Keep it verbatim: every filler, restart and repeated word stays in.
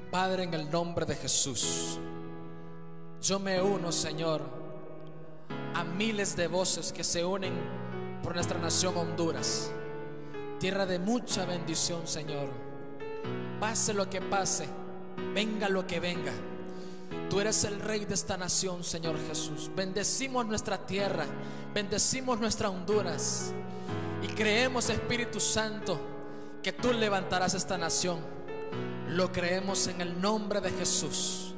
Padre, en el nombre de Jesús, yo me uno, Señor, a miles de voces que se unen por nuestra nación Honduras, tierra de mucha bendición, Señor. Pase lo que pase, venga lo que venga, tú eres el Rey de esta nación, Señor Jesús. Bendecimos nuestra tierra, bendecimos nuestra Honduras, y creemos, Espíritu Santo, que tú levantarás esta nación. Lo creemos en el nombre de Jesús.